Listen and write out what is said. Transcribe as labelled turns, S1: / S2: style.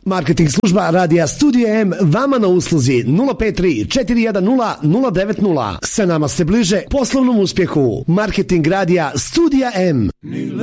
S1: Marketing služba Radija Studija M vama na usluzi 053 410 090. Sa nama ste bliže poslovnom uspjehu. Marketing Radija Studija M.